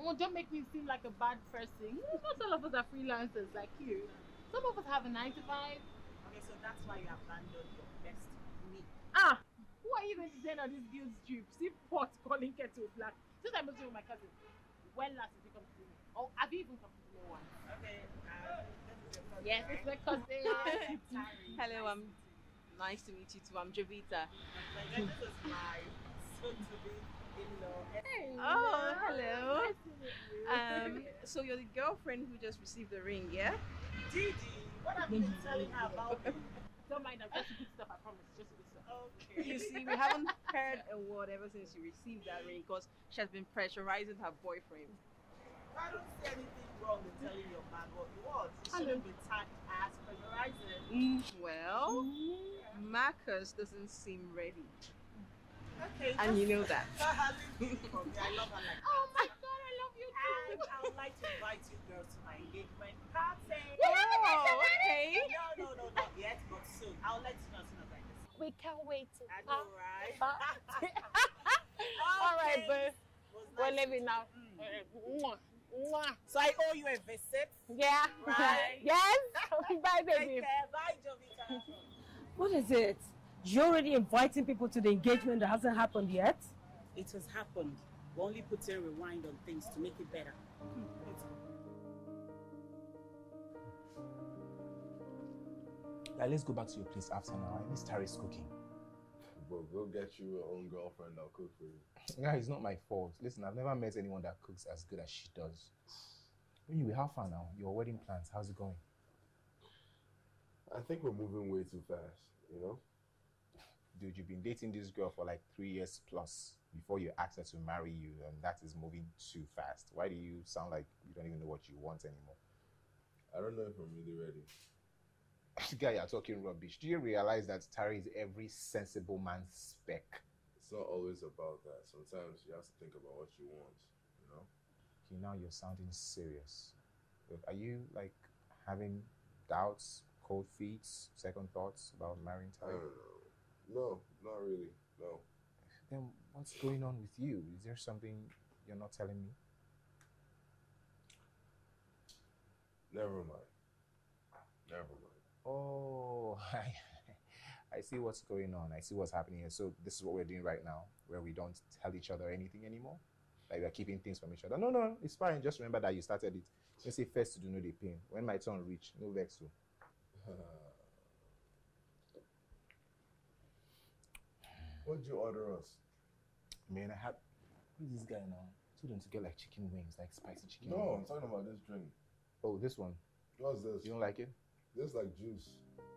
don't make me seem like a bad person. Not all of us are freelancers like you. Some of us have a 9 to 5. Okay, so that's why you abandoned your best me. Ah! Who are you going to send on this guilt trip? See pot calling kettle black. Since I moved in with my cousin, when last did you come to see me? Or have you even come to see me once? Okay, this is your cousin. Yes, it's my cousin. Hello, nice to meet you too. I'm Jovita. This is my soon-to-be in-law. Hey, Oh, hello. Nice to meet you. So you're the girlfriend who just received the ring, yeah? Gigi, what have you been telling her about me? Don't mind, I'm just good stuff, I promise. Just good stuff. Okay. You see, we haven't heard a word ever since you received that ring because she has been pressurizing her boyfriend. I don't see anything wrong with telling your man what you want. It shouldn't be tagged as pressurizing. Well, Marcus doesn't seem ready. Okay. And you know that. For me, I love her like Oh my god, I love you and too. I would like to invite you girls to my engagement party. Oh, okay. No, not yet, but soon. I'll let you know as soon as I decide. We can't wait to I know, right? All right, but Was we're nice leaving to now. meet you. Mwah, mwah. So I owe you a visit. Yeah. Right. Yes. Bye, Take baby. care. Bye, Jovita. What is it? You're already inviting people to the engagement that hasn't happened yet? It has happened. We're only putting rewind on things to make it better. Like, let's go back to your place after now. I miss Tari's cooking. Bro, go get you your own girlfriend that'll cook for you. Yeah, it's not my fault. Listen, I've never met anyone that cooks as good as she does. Anyway, how far now? Your wedding plans, how's it going? I think we're moving way too fast, you know? Dude, you've been dating this girl for like 3 years plus before you asked her to marry you, and that is moving too fast. Why do you sound like you don't even know what you want anymore? I don't know if I'm really ready. Guy, you're talking rubbish. Do you realize that Tari is every sensible man's spec? It's not always about that. Sometimes you have to think about what you want, you know? Okay, now you're sounding serious. Look, are you like having doubts, cold feet, second thoughts about marrying I Tari? don't know. No, not really. No. Then what's going on with you? Is there something you're not telling me? Never mind. Never mind. Oh, I see what's going on. I see what's happening here. So this is what we're doing right now, where we don't tell each other anything anymore. Like we're keeping things from each other. No, it's fine. Just remember that you started it. Let's say first to do no the pain. When my turn reach, no vex. What'd you order us? Man, who is this guy now? I told him to get like chicken wings, like spicy chicken No, I'm wings. talking about this drink. Oh, this one. What's this? You don't like it? This is like juice.